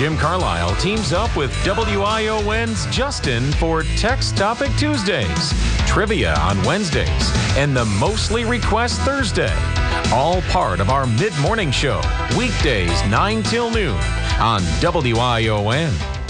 Jim Carlisle teams up with WION's Justin for Text Topic Tuesdays, Trivia on Wednesdays, and the Mostly Request Thursday. All part of our mid-morning show, weekdays 9 till noon on WION.